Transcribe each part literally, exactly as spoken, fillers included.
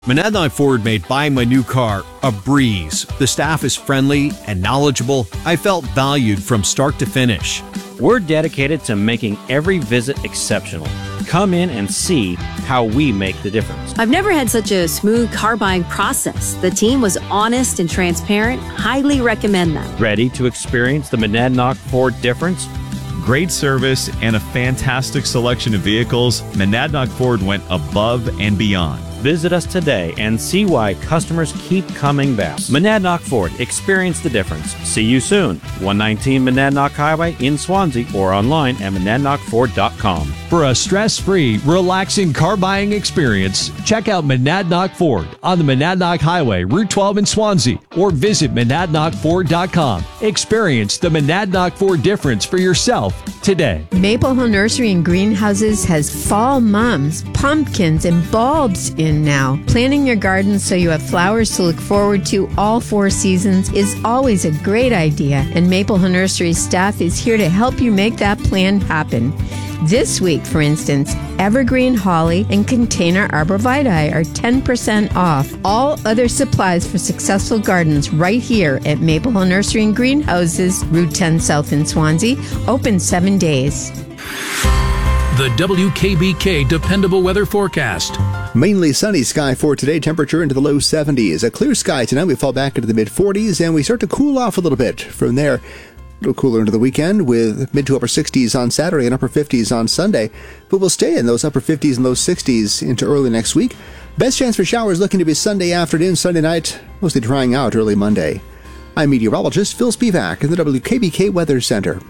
Monadnock Ford made buying my new car a breeze. The staff is friendly and knowledgeable. I felt valued from start to finish. We're dedicated to making every visit exceptional. Come in and see how we make the difference. I've never had such a smooth car buying process. The team was honest and transparent. Highly recommend them. Ready to experience the Monadnock Ford difference? Great service and a fantastic selection of vehicles. Monadnock Ford went above and beyond. Visit us today and see why customers keep coming back. Monadnock Ford, experience the difference. See you soon. one nineteen Monadnock Highway in Swansea or online at monadnock ford dot com. For a stress-free, relaxing car buying experience, check out Monadnock Ford on the Monadnock Highway, Route twelve in Swansea, or visit monadnock ford dot com. Experience the Monadnock Ford difference for yourself today. Maple Hill Nursery and Greenhouses has fall mums, pumpkins, and bulbs in now. Planting your garden so you have flowers to look forward to all four seasons is always a great idea, and Maple Hill Nursery staff is here to help you make that plan happen. This week, for instance, evergreen holly and container arborvitae are ten percent off. All other supplies for successful gardens right here at Maple Hill Nursery and Greenhouses, Route ten South in Swansea, open seven days. The W K B K Dependable Weather Forecast. Mainly sunny sky for today, temperature into the low seventies. A clear sky tonight, we fall back into the mid forties, and we start to cool off a little bit. From there, a little cooler into the weekend with mid to upper sixties on Saturday and upper fifties on Sunday. But we'll stay in those upper fifties and low sixties into early next week. Best chance for showers looking to be Sunday afternoon, Sunday night, mostly drying out early Monday. I'm meteorologist Phil Spivak in the W K B K Weather Center.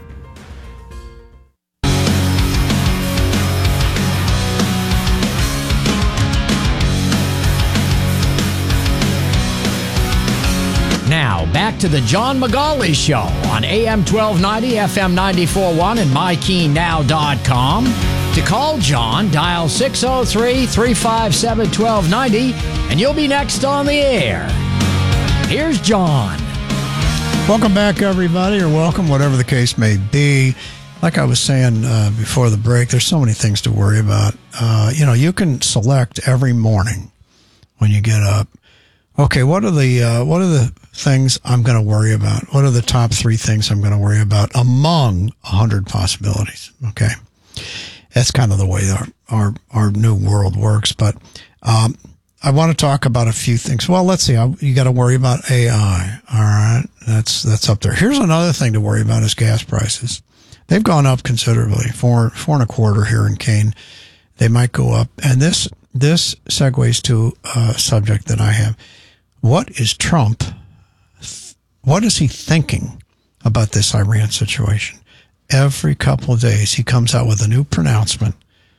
Now, back to the John McGauley Show on A M twelve ninety, F M ninety-four point one, and my key now dot com. To call John, dial six oh three, three five seven, one two nine oh, and you'll be next on the air. Here's John. Welcome back, everybody, or welcome, whatever the case may be. Like I was saying uh, before the break, there's so many things to worry about. Uh, you know, you can select every morning when you get up. Okay, what are the uh, what are the things I'm going to worry about? What are the top three things I'm going to worry about among a hundred possibilities? Okay, that's kind of the way our our, our new world works. But um, I want to talk about a few things. Well, let's see. I, you got to worry about A I. All right, that's that's up there. Here's another thing to worry about: is gas prices. They've gone up considerably. Four four and a quarter here in Kane. They might go up, and this this segues to a subject that I have. What is Trump, what is he thinking about this Iran situation? Every couple of days, he comes out with a new pronouncement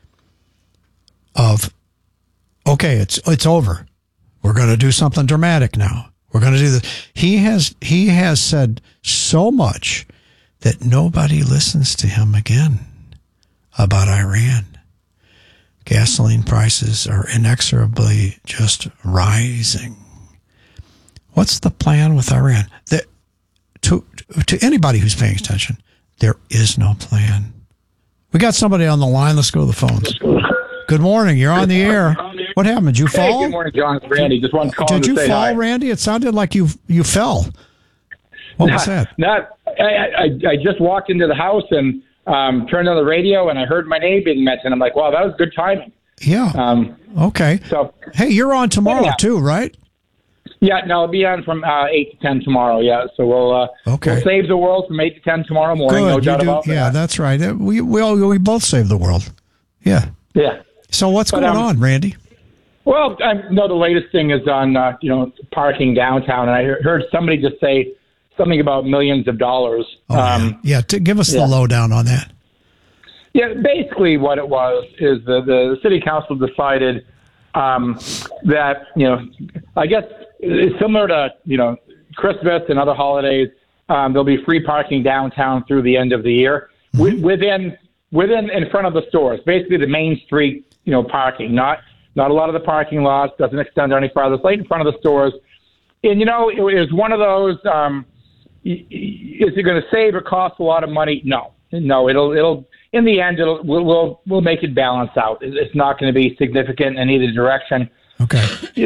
of, okay, it's it's over. We're going to do something dramatic now. We're going to do this. He has, he has said so much that nobody listens to him again about Iran. Gasoline prices are inexorably just rising. What's the plan with Iran? The, to to anybody who's paying attention, there is no plan. We got somebody on the line. Let's go to the phones. Good morning. You're on the air. What happened? Did you fall? Hey, good morning, John. It's Randy. Just one call Did to you say fall, hi. Randy? It sounded like you you fell. What not, was that? Not. I, I, I just walked into the house and um, turned on the radio, and I heard my name being mentioned. I'm like, wow, that was good timing. Yeah. Um, okay. So, hey, you're on tomorrow yeah. too, right? Yeah, no, I'll be on from uh, eight to ten tomorrow, yeah. So we'll, uh, okay. we'll save the world from eight to ten tomorrow morning, Good. no You doubt do, about yeah, that. that's right. We, we, all, we both save the world. Yeah. Yeah. So what's But, going um, on, Randy? Well, I know the latest thing is on, uh, you know, parking downtown, and I heard somebody just say something about millions of dollars. Oh, um, yeah, yeah to give us yeah. the lowdown on that. Yeah, basically what it was is the, the city council decided um, that, you know, I guess it's similar to, you know, Christmas and other holidays. Um, there'll be free parking downtown through the end of the year mm-hmm. within within in front of the stores, basically the main street, you know, parking, not not a lot of the parking lots, doesn't extend any farther. It's right in front of the stores. And, you know, it was one of those, um, is it going to save or cost a lot of money? No, no, it'll, it'll, in the end, it'll, we'll, we'll, we'll make it balance out. It's not going to be significant in either direction. Okay.